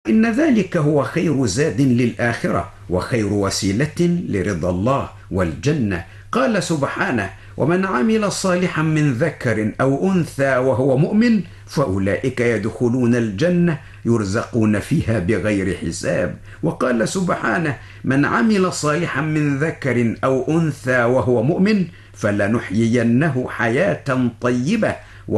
إن ذلك هو خير زاد للآخرة وخير وسيلة لرضا الله والجنة. قال سبحانه: ومن عمل صالحا من ذكر أو أنثى وهو مؤمن فأولئك يدخلون الجنة يرزقون فيها بغير حساب. وقال سبحانه: من عمل صالحا من ذكر أو أنثى وهو مؤمن فلنحيينه حياة طيبة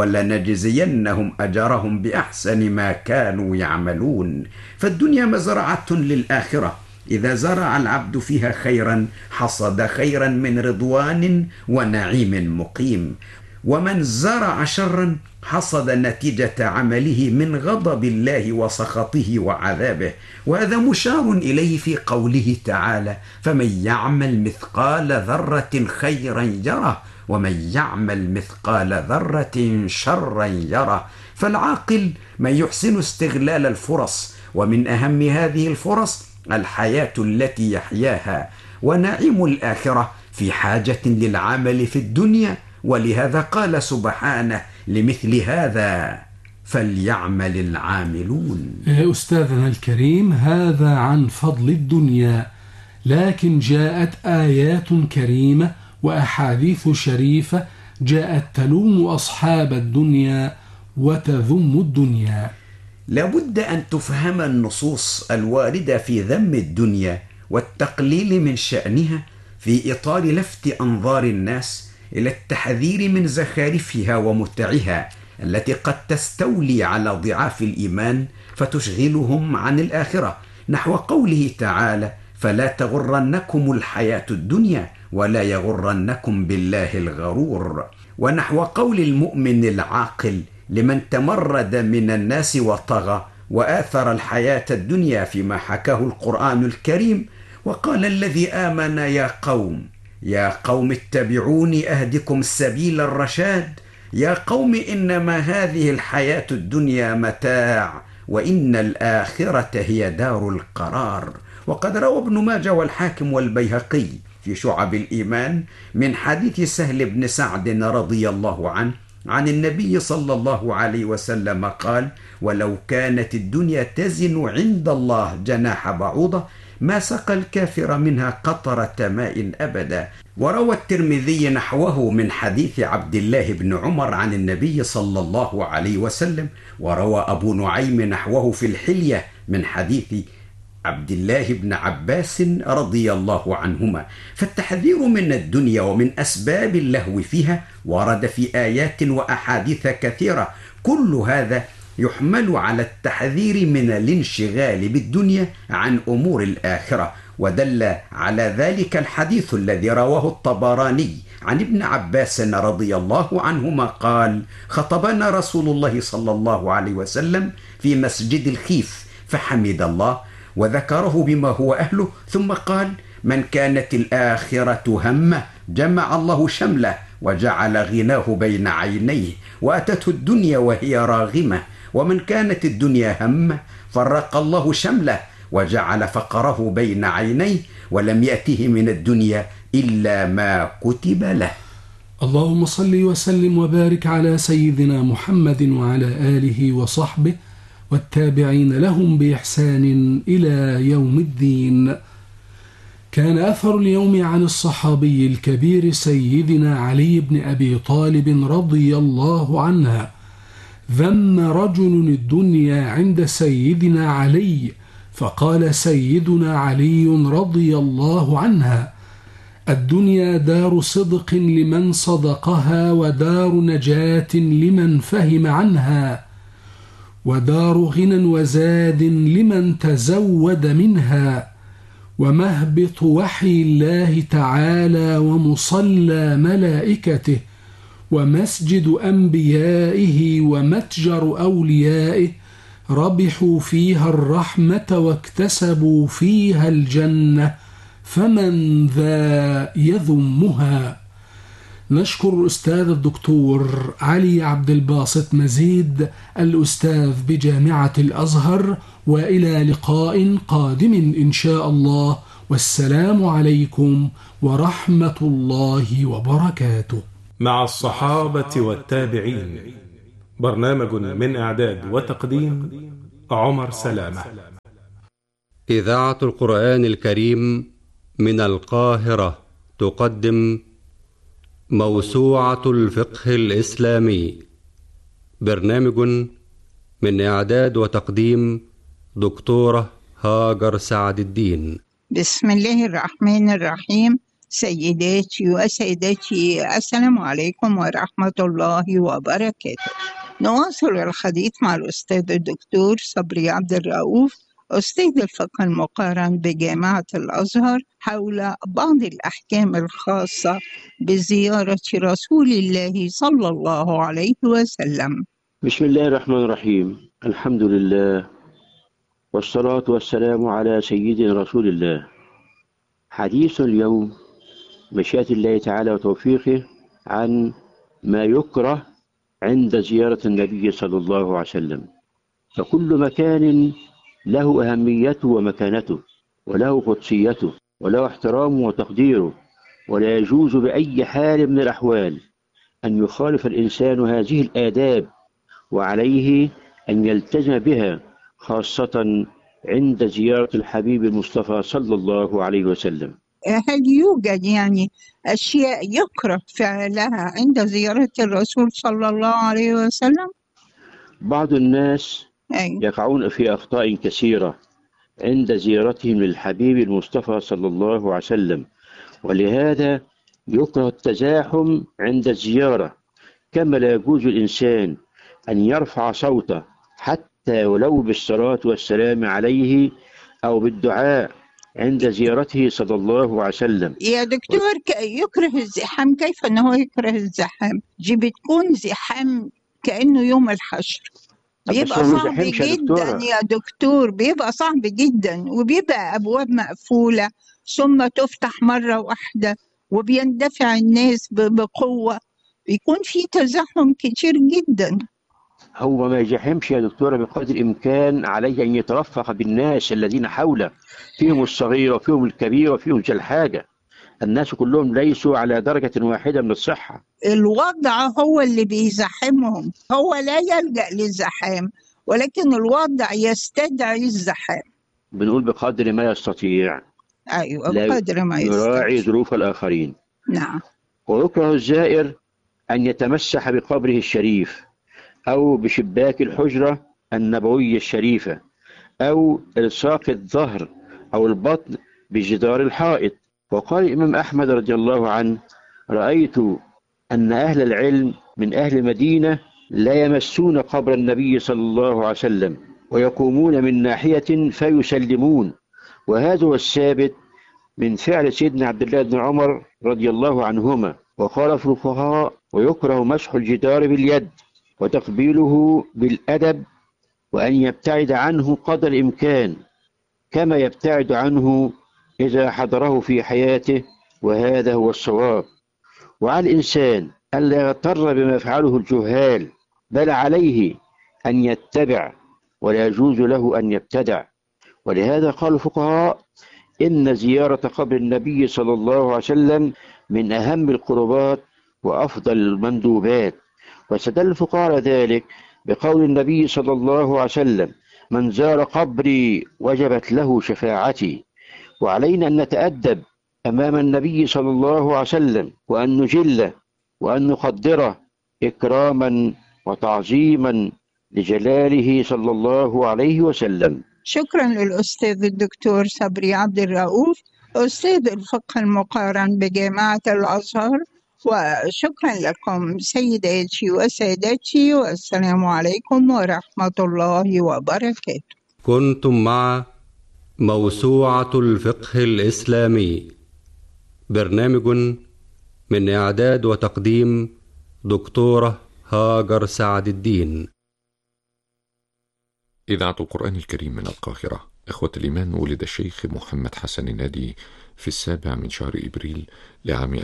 ولنجزينهم أجرهم بأحسن ما كانوا يعملون. فالدنيا مزرعة للآخرة، إذا زرع العبد فيها خيرا حصد خيرا من رضوان ونعيم مقيم، ومن زرع شرا حصد نتيجة عمله من غضب الله وسخطه وعذابه. وهذا مشار إليه في قوله تعالى: فمن يعمل مثقال ذرة خيرا يره ومن يعمل مثقال ذرة شرا يره. فالعاقل من يحسن استغلال الفرص، ومن أهم هذه الفرص الحياة التي يحياها. ونعيم الآخرة في حاجة للعمل في الدنيا، ولهذا قال سبحانه: لمثل هذا فليعمل العاملون. أستاذنا الكريم، هذا عن فضل الدنيا، لكن جاءت آيات كريمة وأحاديث شريفة جاءت تلوم أصحاب الدنيا وتذم الدنيا. لابد أن تفهم النصوص الواردة في ذم الدنيا والتقليل من شأنها في إطار لفت أنظار الناس إلى التحذير من زخارفها ومتعها التي قد تستولي على ضعاف الإيمان فتشغلهم عن الآخرة، نحو قوله تعالى: فلا تغرنكم الحياة الدنيا ولا يغرنكم بالله الغرور. ونحو قول المؤمن العاقل لمن تمرد من الناس وطغى وآثر الحياة الدنيا فيما حكاه القرآن الكريم: وقال الذي آمن يا قوم اتبعوني أهدكم سبيل الرشاد. يا قوم إنما هذه الحياة الدنيا متاع وإن الآخرة هي دار القرار. وقد روى ابن ماجه والحاكم والبيهقي في شعب الإيمان من حديث سهل بن سعد رضي الله عنه عن النبي صلى الله عليه وسلم قال: ولو كانت الدنيا تزن عند الله جناح بعوضة ما سقى الكافر منها قطرة ماء أبدا. وروى الترمذي نحوه من حديث عبد الله بن عمر عن النبي صلى الله عليه وسلم. وروى أبو نعيم نحوه في الحلية من حديث عبد الله بن عباس رضي الله عنهما. فالتحذير من الدنيا ومن أسباب اللهو فيها ورد في آيات وأحاديث كثيرة، كل هذا يحمل على التحذير من الانشغال بالدنيا عن أمور الآخرة. ودل على ذلك الحديث الذي رواه الطبراني عن ابن عباس رضي الله عنهما قال: خطبنا رسول الله صلى الله عليه وسلم في مسجد الخيف فحمد الله وذكره بما هو أهله، ثم قال: من كانت الآخرة همه جمع الله شمله وجعل غناه بين عينيه وأتته الدنيا وهي راغمة، ومن كانت الدنيا همه فرق الله شمله وجعل فقره بين عينيه ولم يأته من الدنيا إلا ما كتب له. اللهم صل وسلم وبارك على سيدنا محمد وعلى آله وصحبه والتابعين لهم بإحسان إلى يوم الدين. كان أثر اليوم عن الصحابي الكبير سيدنا علي بن أبي طالب رضي الله عنه: ذم رجل الدنيا عند سيدنا علي فقال سيدنا علي رضي الله عنه: الدنيا دار صدق لمن صدقها ودار نجاة لمن فهم عنها ودار غنى وزاد لمن تزود منها ومهبط وحي الله تعالى ومصلى ملائكته ومسجد أنبيائه ومتجر أوليائه ربحوا فيها الرحمة واكتسبوا فيها الجنة فمن ذا يذمها. نشكر الأستاذ الدكتور علي عبد الباسط مزيد الأستاذ بجامعة الأزهر، وإلى لقاء قادم إن شاء الله، والسلام عليكم ورحمة الله وبركاته. مع الصحابة والتابعين، برنامج من إعداد وتقديم عمر سلامة. إذاعة القرآن الكريم من القاهرة تقدم موسوعة الفقه الإسلامي، برنامج من إعداد وتقديم دكتورة هاجر سعد الدين. بسم الله الرحمن الرحيم. سيداتي وسيداتي، السلام عليكم ورحمة الله وبركاته. نواصل الحديث مع الأستاذ الدكتور صبري عبد الرؤوف، أستاذ الفقه المقارن بجامعة الأزهر، حول بعض الأحكام الخاصة بزيارة رسول الله صلى الله عليه وسلم. بسم الله الرحمن الرحيم. الحمد لله والصلاة والسلام على سيدنا رسول الله. حديث اليوم مشيئة الله تعالى وتوفيقه عن ما يكره عند زيارة النبي صلى الله عليه وسلم. فكل مكان له أهميته ومكانته، وله قدسيته، وله احترامه وتقديره، ولا يجوز بأي حال من الأحوال أن يخالف الإنسان هذه الآداب، وعليه أن يلتزم بها، خاصة عند زيارة الحبيب المصطفى صلى الله عليه وسلم. هل يوجد أشياء يكره فعلها عند زيارة الرسول صلى الله عليه وسلم؟ بعض الناس يقعون في أخطاء كثيرة عند زيارتهم للحبيب المصطفى صلى الله عليه وسلم، ولهذا يكره التزاحم عند الزيارة، كما لا يجوز الإنسان أن يرفع صوته حتى ولو بالصلاة والسلام عليه أو بالدعاء عند زيارته صلى الله عليه وسلم. يا دكتور، يكره الزحام، كيف أنه يكره الزحام؟ دي بتكون زحام كأنه يوم الحشر، بيبقى صعب جدا يا دكتور، بيبقى صعب جدا، وبيبقى أبواب مقفولة ثم تفتح مرة واحدة وبيندفع الناس بقوة، بيكون في تزاحم كتير جدا. هو ما يزحمش يا دكتورة، بقدر الإمكان عليه أن يترفق بالناس الذين حوله، فيهم الصغير وفيهم الكبير وفيهم ذي الحاجة. الناس كلهم ليسوا على درجة واحدة من الصحة. الوضع هو اللي بيزحمهم، هو لا يلجأ للزحام، ولكن الوضع يستدعي الزحام. بنقول بقدر ما يستطيع. أيوة، بقدر ما يستطيع، يراعي ظروف الآخرين. نعم. ويكره الزائر أن يتمسح بقبره الشريف، أو بشباك الحجرة النبوية الشريفة، أو إلصاق الظهر أو البطن بجدار الحائط. وقال الإمام أحمد رضي الله عنه: رأيت أن أهل العلم من أهل مدينة لا يمسون قبر النبي صلى الله عليه وسلم، ويقومون من ناحية فيسلمون. وهذا هو الثابت من فعل سيدنا عبد الله بن عمر رضي الله عنهما. وقال الفقهاء: ويكره مسح الجدار باليد وتقبيله بالأدب، وأن يبتعد عنه قدر الإمكان، كما يبتعد عنه إذا حضره في حياته، وهذا هو الصواب. وعلى الإنسان ألا يغتر بما يفعله الجهال، بل عليه أن يتبع، ولا يجوز له أن يبتدع. ولهذا قال الفقهاء: إن زيارة قبر النبي صلى الله عليه وسلم من أهم القربات وأفضل المندوبات. واستدل الفقهاء على ذلك بقول النبي صلى الله عليه وسلم: من زار قبري وجبت له شفاعتي. وعلينا أن نتأدب أمام النبي صلى الله عليه وسلم، وأن نجله وأن نقدره إكراما وتعظيما لجلاله صلى الله عليه وسلم. شكرا للأستاذ الدكتور صبري عبد الرؤوف، أستاذ الفقه المقارن بجامعة الأزهر، وشكرا لكم سيداتي وسادتي، والسلام عليكم ورحمة الله وبركاته. كنتم مع موسوعة الفقه الإسلامي، برنامج من إعداد وتقديم دكتورة هاجر سعد الدين. إذاعة القرآن الكريم من القاهرة. إخوة الإيمان، ولد الشيخ محمد حسن النادي في 7 من شهر إبريل لعام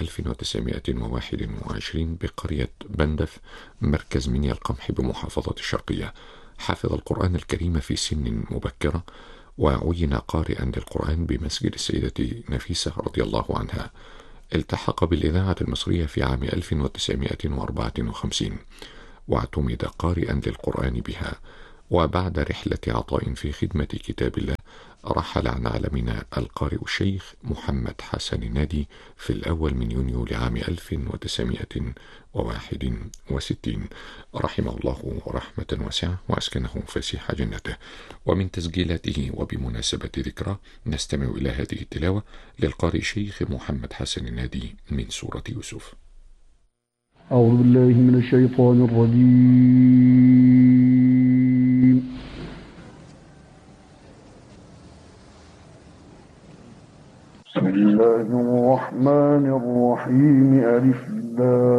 1921 بقرية بندف، مركز منيا القمح بمحافظة الشرقية. حفظ القرآن الكريم في سن مبكرة، وعين قارئا للقرآن بمسجد السيدة نفيسة رضي الله عنها. التحق بالإذاعة المصرية في عام 1954، واعتمد قارئا للقرآن بها. وبعد رحلة عطاء في خدمة كتاب الله، رحل عن عالمنا القارئ الشيخ محمد حسن النادي في الأول من يونيو لعام 1961. رحمه الله رحمة واسعة وأسكنه فسيح جنته. ومن تسجيلاته وبمناسبة ذكرى نستمع إلى هذه التلاوة للقارئ الشيخ محمد حسن النادي من سورة يوسف. أعوذ بالله من الشيطان الرجيم. بسم الله الرحمن الرحيم. ألف لام